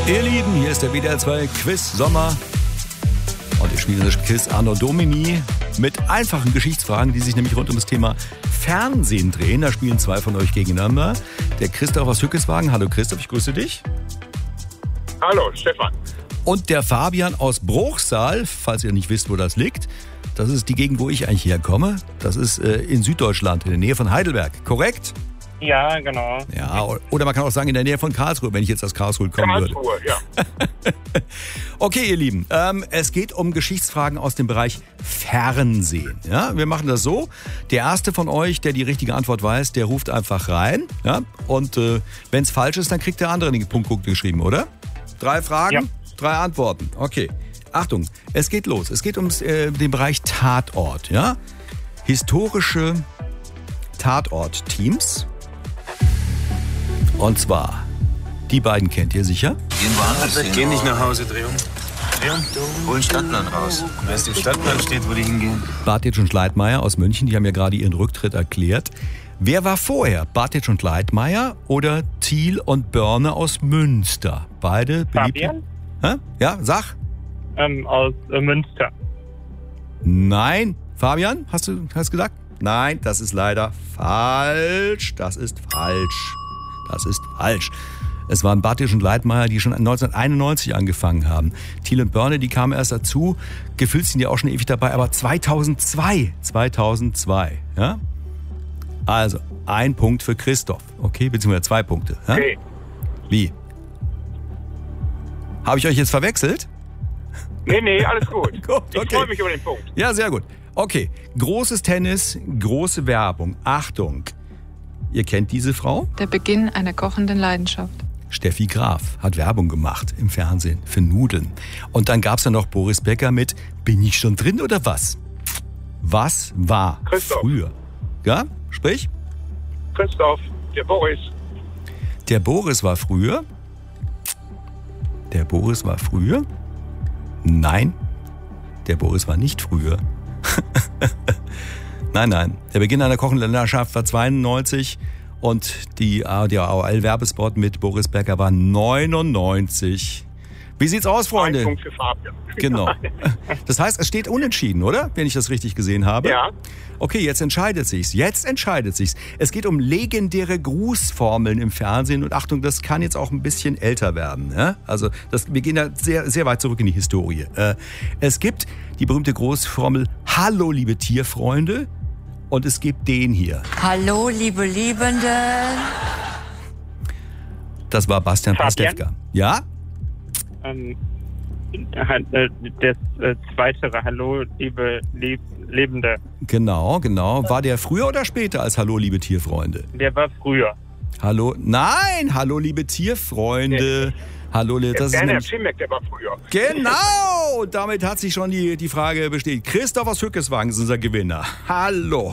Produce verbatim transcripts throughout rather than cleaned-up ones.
Ihr Lieben, hier ist der W D R zwei Quiz Sommer. Und wir spielen das Quiz Anno Domini mit einfachen Geschichtsfragen, die sich nämlich rund um das Thema Fernsehen drehen. Da spielen zwei von euch gegeneinander. Der Christoph aus Hückeswagen. Hallo Christoph, ich grüße dich. Hallo Stefan. Und der Fabian aus Bruchsal, falls ihr nicht wisst, wo das liegt. Das ist die Gegend, wo ich eigentlich herkomme. Das ist äh, in Süddeutschland, in der Nähe von Heidelberg. Korrekt? Ja, genau. Ja, oder man kann auch sagen in der Nähe von Karlsruhe, wenn ich jetzt aus Karlsruhe kommen Karlsruhe, würde. ja. Okay, ihr Lieben, ähm, es geht um Geschichtsfragen aus dem Bereich Fernsehen. Ja, wir machen das so. Der erste von euch, der die richtige Antwort weiß, der ruft einfach rein. Ja, und äh, wenn es falsch ist, dann kriegt der andere den Punkt geschrieben, oder? Drei Fragen, ja. drei Antworten. Okay. Achtung, es geht los. Es geht um äh, den Bereich Tatort. Ja? Historische Tatort-Teams. Und zwar, die beiden kennt ihr sicher. Gehen woanders hin. Geh nicht nach Hause, Dreh um. Dreh um. Hol einen Stadtplan raus. Wenn es im Stadtplan steht, wo die hingehen. Bartitsch und Leitmayr aus München, die haben ja gerade ihren Rücktritt erklärt. Wer war vorher? Bartitsch und Leitmayr oder Thiel und Börne aus Münster? Beide beliebte. Fabian? Hä? Ja, sag. Ähm, aus äh, Münster. Nein. Fabian, hast du hast gesagt? Nein, das ist leider falsch. Das ist falsch. Das ist falsch. Es waren Bartitsch und Leitmayr, die schon neunzehnhunderteinundneunzig angefangen haben. Thiel und Börne, die kamen erst dazu. Gefühlt sind die auch schon ewig dabei, aber zweitausendzwei. zweitausendzwei, ja? Also, ein Punkt für Christoph. Okay, beziehungsweise zwei Punkte. Ja? Okay. Wie? Habe ich euch jetzt verwechselt? Nee, nee, alles gut. Gut, Ich okay. freue mich über den Punkt. Ja, sehr gut. Okay, großes Tennis, große Werbung. Achtung, ihr kennt diese Frau? Der Beginn einer kochenden Leidenschaft. Steffi Graf hat Werbung gemacht im Fernsehen für Nudeln. Und dann gab es ja noch Boris Becker mit Bin ich schon drin oder was? Was war Christoph. früher? Ja, sprich? Christoph, der Boris. Der Boris war früher? Der Boris war früher? Nein, der Boris war nicht früher. Nein, nein. Der Beginn einer kochenden Leidenschaft war zweiundneunzig und die, der A O L-Werbespot mit Boris Becker war neunundneunzig. Wie sieht's aus, Freunde? Ein Punkt für Fabian. Genau. Das heißt, es steht unentschieden, oder? Wenn ich das richtig gesehen habe. Ja. Okay, jetzt entscheidet sich's. Jetzt entscheidet sich's. Es geht um legendäre Grußformeln im Fernsehen und Achtung, das kann jetzt auch ein bisschen älter werden. Ja? Also das, wir gehen da sehr, sehr weit zurück in die Historie. Äh, es gibt die berühmte Grußformel Hallo, liebe Tierfreunde, und es gibt den hier. Hallo, liebe Liebenden. Das war Bastian Fabian? Pastewka. Ja? Ähm, äh, das äh, zweite Hallo, liebe Lieb Lebende. Genau, genau. War der früher oder später als Hallo, liebe Tierfreunde? Der war früher. Hallo, nein, hallo, liebe Tierfreunde. Hallo, das Der ist Werner nämlich, Schimek, der war früher. genau, damit hat sich schon die, die Frage bestätigt. Christoph aus Hückeswagen ist unser Gewinner. Hallo.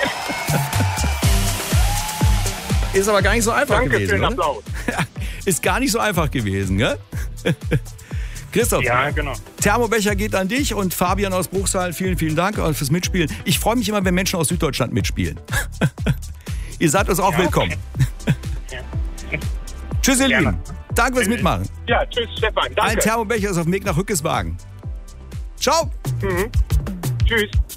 Ist aber gar nicht so einfach Danke gewesen, für den oder? Applaus. Ist gar nicht so einfach gewesen, gell? Christoph, Ja, genau. Thermobecher geht an dich und Fabian aus Bruchsal, vielen, vielen Dank fürs Mitspielen. Ich freue mich immer, wenn Menschen aus Süddeutschland mitspielen. Ihr seid uns auch Ja, willkommen. Ja. Tschüss, ihr Gerne. Lieben. Danke fürs Mitmachen. Ja, tschüss Stefan, Ein danke. Thermobecher ist auf dem Weg nach Hückeswagen. Ciao. Mhm. Tschüss.